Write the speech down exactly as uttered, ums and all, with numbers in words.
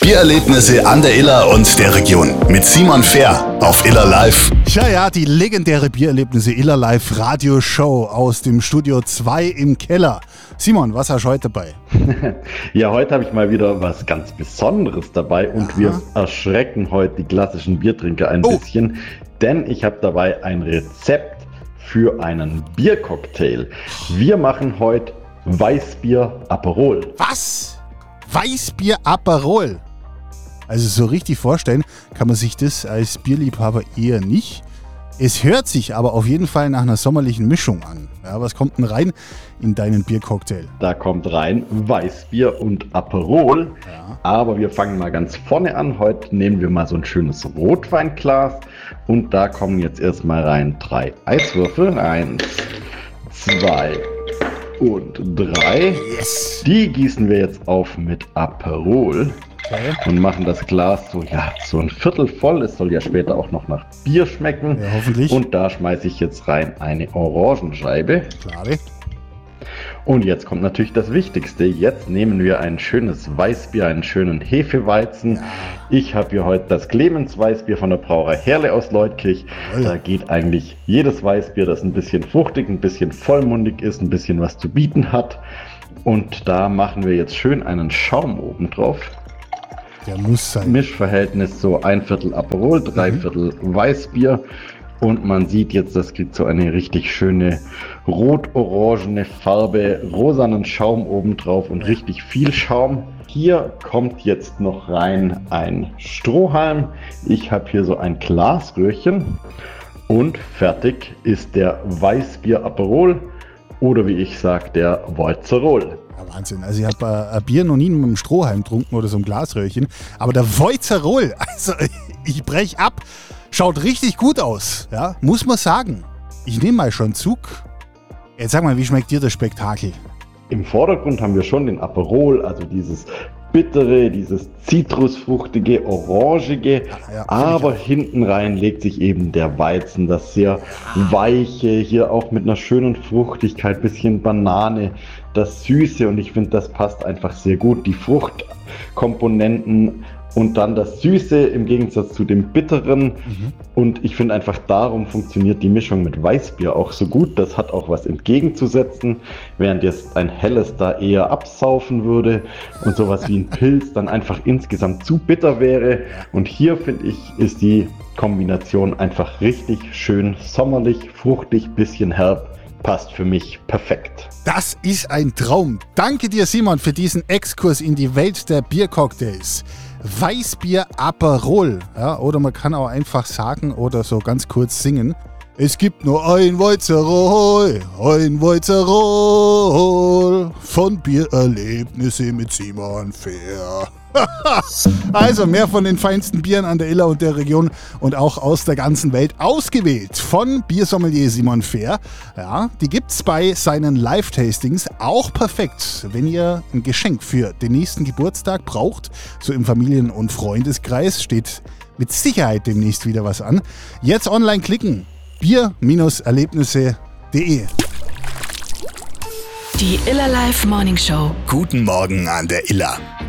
Biererlebnisse an der Iller und der Region mit Simon Fehr auf Iller Live. Tja, ja, die legendäre Biererlebnisse Iller Live Radioshow aus dem Studio zwei im Keller. Simon, was hast du heute dabei? Ja, heute habe ich mal wieder was ganz Besonderes dabei und Aha. wir erschrecken heute die klassischen Biertrinker ein oh. bisschen, denn ich habe dabei ein Rezept für einen Biercocktail. Wir machen heute Weißbier Aperol. Was? Weißbier Aperol? Also so richtig vorstellen kann man sich das als Bierliebhaber eher nicht. Es hört sich aber auf jeden Fall nach einer sommerlichen Mischung an. Ja, was kommt denn rein in deinen Biercocktail? Da kommt rein Weißbier und Aperol. Ja. Aber wir fangen mal ganz vorne an. Heute nehmen wir mal so ein schönes Rotweinglas. Und da kommen jetzt erstmal rein drei Eiswürfel. Eins, zwei und drei. Yes. Die gießen wir jetzt auf mit Aperol. Okay. Und machen das Glas so, ja, so ein Viertel voll. Es soll ja später auch noch nach Bier schmecken. Ja, hoffentlich. Und da schmeiße ich jetzt rein eine Orangenscheibe. Klar. Und jetzt kommt natürlich das Wichtigste. Jetzt nehmen wir ein schönes Weißbier, einen schönen Hefeweizen. Ja. Ich habe hier heute das Clemens Weißbier von der Brauerei Herle aus Leutkirch. Ja. Da geht eigentlich jedes Weißbier, das ein bisschen fruchtig, ein bisschen vollmundig ist, ein bisschen was zu bieten hat. Und da machen wir jetzt schön einen Schaum oben drauf. Der muss sein. Mischverhältnis so ein Viertel Aperol, drei mhm. Viertel Weißbier. Und man sieht jetzt, das kriegt so eine richtig schöne rot-orangene Farbe, rosanen Schaum oben drauf und richtig viel Schaum. Hier kommt jetzt noch rein ein Strohhalm. Ich habe hier so ein Glasröhrchen und fertig ist der Weißbier Aperol oder wie ich sage, der Woizerol. Ja, Wahnsinn. Also ich habe äh, ein Bier noch nie mit einem Strohhalm getrunken oder so einem Glasröhrchen. Aber der Woizerol, also ich brech ab, schaut richtig gut aus. Ja, muss man sagen. Ich nehme mal schon Zug. Jetzt sag mal, wie schmeckt dir das Spektakel? Im Vordergrund haben wir schon den Aperol, also dieses bittere, dieses zitrusfruchtige, orangige, ja, ja, aber hinten rein legt sich eben der Weizen, das sehr weiche, hier auch mit einer schönen Fruchtigkeit, bisschen Banane, das Süße und ich finde, das passt einfach sehr gut, die Fruchtkomponenten und dann das Süße im Gegensatz zu dem Bitteren mhm. und ich finde einfach, darum funktioniert die Mischung mit Weißbier auch so gut, das hat auch was entgegenzusetzen, während jetzt ein helles da eher absaufen würde und sowas wie ein Pilz dann einfach insgesamt zu bitter wäre und hier finde ich, ist die Kombination einfach richtig schön sommerlich, fruchtig, bisschen herb. Passt für mich perfekt. Das ist ein Traum. Danke dir, Simon, für diesen Exkurs in die Welt der Biercocktails. Weißbier Aperol. Ja, oder man kann auch einfach sagen oder so ganz kurz singen. Es gibt nur ein Woizerol, ein Woizerol von Biererlebnisse mit Simon Fehr. Also mehr von den feinsten Bieren an der Iller und der Region und auch aus der ganzen Welt ausgewählt von Biersommelier Simon Fehr. Ja, die gibt's bei seinen Live-Tastings auch perfekt, wenn ihr ein Geschenk für den nächsten Geburtstag braucht. So im Familien- und Freundeskreis steht mit Sicherheit demnächst wieder was an. Jetzt online klicken. bier Erlebnisse punkt de. Die Iller Live Morning Show. Guten Morgen an der Iller.